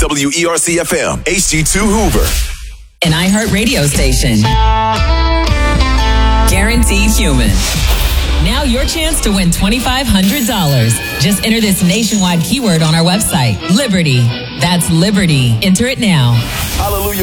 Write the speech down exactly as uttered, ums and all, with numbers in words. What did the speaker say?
W E R C F M, H G two Hoover. An iHeart radio station. Guaranteed human. Now your chance to win twenty-five hundred dollars. Just enter this nationwide keyword on our website, Liberty. That's Liberty. Enter it now. Hallelujah